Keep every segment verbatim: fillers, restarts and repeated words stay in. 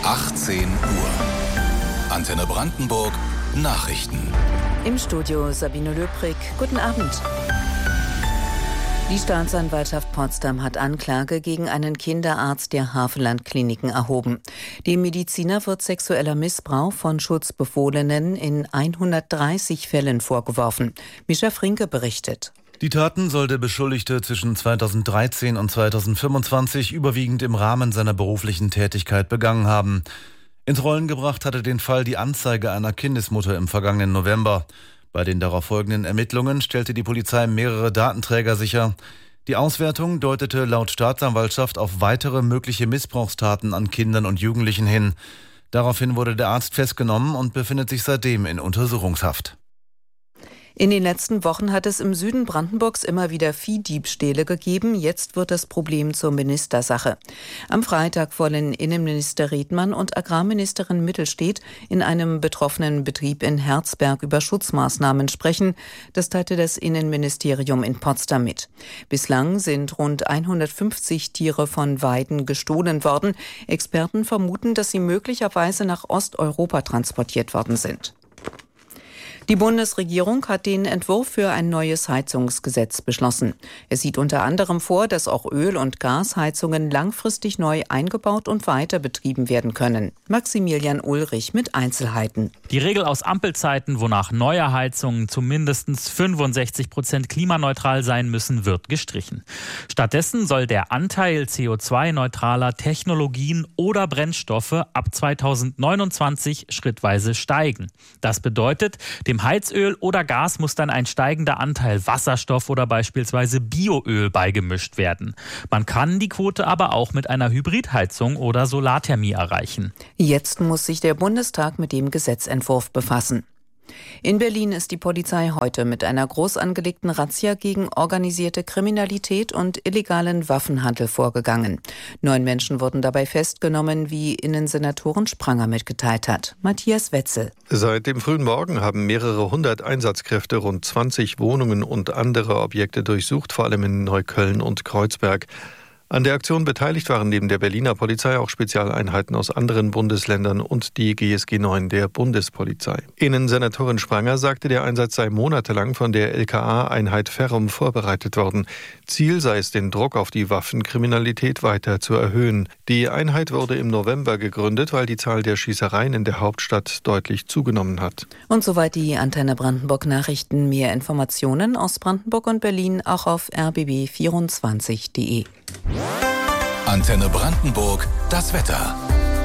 achtzehn Uhr. Antenne Brandenburg Nachrichten. Im Studio Sabine Löbrig. Guten Abend. Die Staatsanwaltschaft Potsdam hat Anklage gegen einen Kinderarzt der Havelland Kliniken erhoben. Dem Mediziner wird sexueller Missbrauch von Schutzbefohlenen in hundertdreißig Fällen vorgeworfen. Mischa Frinke berichtet. Die Taten soll der Beschuldigte zwischen zweitausenddreizehn und zweitausendfünfundzwanzig überwiegend im Rahmen seiner beruflichen Tätigkeit begangen haben. Ins Rollen gebracht hatte den Fall die Anzeige einer Kindesmutter im vergangenen November. Bei den darauf folgenden Ermittlungen stellte die Polizei mehrere Datenträger sicher. Die Auswertung deutete laut Staatsanwaltschaft auf weitere mögliche Missbrauchstaten an Kindern und Jugendlichen hin. Daraufhin wurde der Arzt festgenommen und befindet sich seitdem in Untersuchungshaft. In den letzten Wochen hat es im Süden Brandenburgs immer wieder Viehdiebstähle gegeben. Jetzt wird das Problem zur Ministersache. Am Freitag wollen Innenminister Redmann und Agrarministerin Mittelstedt in einem betroffenen Betrieb in Herzberg über Schutzmaßnahmen sprechen. Das teilte das Innenministerium in Potsdam mit. Bislang sind rund hundertfünfzig Tiere von Weiden gestohlen worden. Experten vermuten, dass sie möglicherweise nach Osteuropa transportiert worden sind. Die Bundesregierung hat den Entwurf für ein neues Heizungsgesetz beschlossen. Es sieht unter anderem vor, dass auch Öl- und Gasheizungen langfristig neu eingebaut und weiter betrieben werden können. Maximilian Ulrich mit Einzelheiten. Die Regel aus Ampelzeiten, wonach neue Heizungen zu mindestens fünfundsechzig Prozent klimaneutral sein müssen, wird gestrichen. Stattdessen soll der Anteil C O zwei neutraler Technologien oder Brennstoffe ab zweitausendneunundzwanzig schrittweise steigen. Das bedeutet, dem Heizöl oder Gas muss dann ein steigender Anteil Wasserstoff oder beispielsweise Bioöl beigemischt werden. Man kann die Quote aber auch mit einer Hybridheizung oder Solarthermie erreichen. Jetzt muss sich der Bundestag mit dem Gesetzentwurf befassen. In Berlin ist die Polizei heute mit einer groß angelegten Razzia gegen organisierte Kriminalität und illegalen Waffenhandel vorgegangen. Neun Menschen wurden dabei festgenommen, wie Innensenatorin Spranger mitgeteilt hat. Matthias Wetzel. Seit dem frühen Morgen haben mehrere hundert Einsatzkräfte rund zwanzig Wohnungen und andere Objekte durchsucht, vor allem in Neukölln und Kreuzberg. An der Aktion beteiligt waren neben der Berliner Polizei auch Spezialeinheiten aus anderen Bundesländern und die G S G neun der Bundespolizei. Innensenatorin Spranger sagte, der Einsatz sei monatelang von der L K A-Einheit Ferrum vorbereitet worden. Ziel sei es, den Druck auf die Waffenkriminalität weiter zu erhöhen. Die Einheit wurde im November gegründet, weil die Zahl der Schießereien in der Hauptstadt deutlich zugenommen hat. Und soweit die Antenne Brandenburg Nachrichten. Mehr Informationen aus Brandenburg und Berlin auch auf r b b vierundzwanzig punkt d e. Antenne Brandenburg, das Wetter.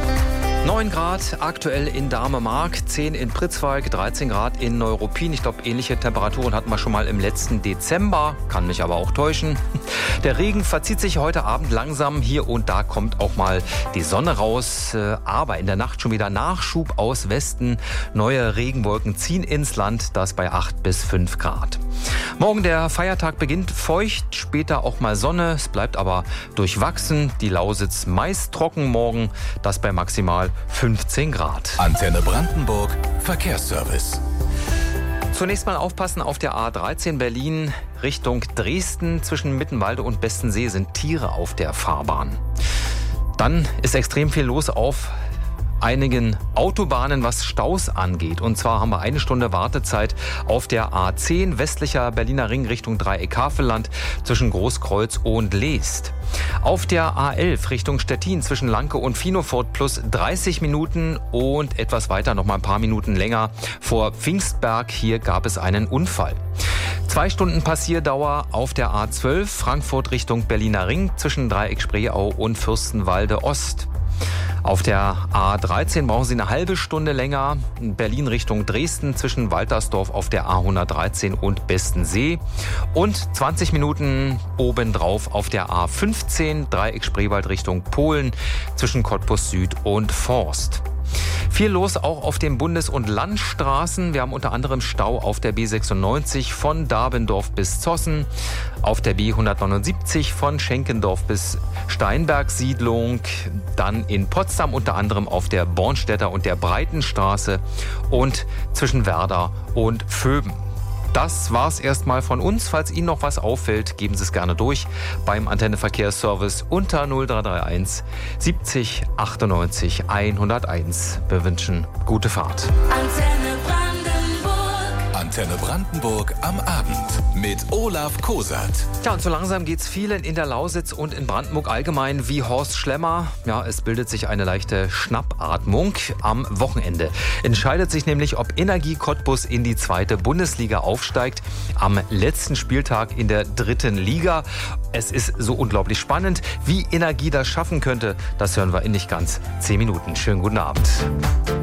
neun Grad aktuell in Dahme-Mark, zehn in Pritzwalk, dreizehn Grad in Neuruppin. Ich glaube, ähnliche Temperaturen hatten wir schon mal im letzten Dezember, kann mich aber auch täuschen. Der Regen verzieht sich heute Abend langsam. Hier und da kommt auch mal die Sonne raus, aber in der Nacht schon wieder Nachschub aus Westen. Neue Regenwolken ziehen ins Land, das bei acht bis fünf Grad. Morgen der Feiertag beginnt feucht, später auch mal Sonne. Es bleibt aber durchwachsen. Die Lausitz meist trocken morgen, das bei maximal fünfzehn Grad. Antenne Brandenburg Verkehrsservice. Zunächst mal aufpassen auf der A dreizehn Berlin Richtung Dresden. Zwischen Mittenwalde und Bestensee sind Tiere auf der Fahrbahn. Dann ist extrem viel los auf einigen Autobahnen, was Staus angeht. Und zwar haben wir eine Stunde Wartezeit auf der A zehn westlicher Berliner Ring Richtung Dreieck-Havelland zwischen Großkreuz und Leest. Auf der A elf Richtung Stettin zwischen Lanke und Finofort plus dreißig Minuten und etwas weiter noch mal ein paar Minuten länger vor Pfingstberg. Hier gab es einen Unfall. Zwei Stunden Passierdauer auf der A zwölf Frankfurt Richtung Berliner Ring zwischen Dreieck-Spreeau und Fürstenwalde Ost. Auf der A dreizehn brauchen Sie eine halbe Stunde länger. Berlin Richtung Dresden zwischen Waltersdorf auf der A hundertdreizehn und Bestensee. Und zwanzig Minuten obendrauf auf der A fünfzehn Dreieck-Spreewald Richtung Polen zwischen Cottbus Süd und Forst. Viel los auch auf den Bundes- und Landstraßen. Wir haben unter anderem Stau auf der B sechsundneunzig von Dabendorf bis Zossen, auf der B hundertneunundsiebzig von Schenkendorf bis Steinberg-Siedlung, dann in Potsdam unter anderem auf der Bornstädter und der Breitenstraße und zwischen Werder und Vöben. Das war's erstmal von uns. Falls Ihnen noch was auffällt, geben Sie es gerne durch beim Antenne Verkehrsservice unter null drei drei eins siebzig achtundneunzig hunderteins. Wir wünschen gute Fahrt. Antenne Brandenburg. Antenne Brandenburg am Abend mit Olaf Kosat. Ja, und so langsam geht's vielen in der Lausitz und in Brandenburg allgemein wie Horst Schlemmer. Ja, es bildet sich eine leichte Schnappatmung. Am Wochenende entscheidet sich nämlich, ob Energie Cottbus in die zweite Bundesliga aufsteigt. Am letzten Spieltag in der dritten Liga. Es ist so unglaublich spannend. Wie Energie das schaffen könnte, das hören wir in nicht ganz zehn Minuten. Schönen guten Abend.